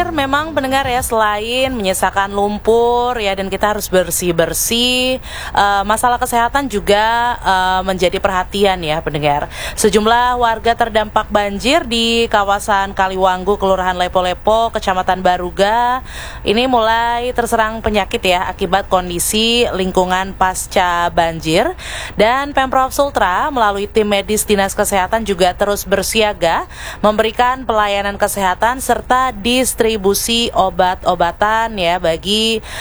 banjir memang pendengar ya, selain menyisakan lumpur ya dan kita harus bersih-bersih, masalah kesehatan juga menjadi perhatian ya pendengar. Sejumlah warga terdampak banjir di kawasan Kaliwanggu, Kelurahan Lepo-Lepo, Kecamatan Baruga ini mulai terserang penyakit ya akibat kondisi lingkungan pasca banjir, dan Pemprov Sultra melalui tim medis Dinas Kesehatan juga terus bersiaga memberikan pelayanan kesehatan serta distribusi obat-obatan ya bagi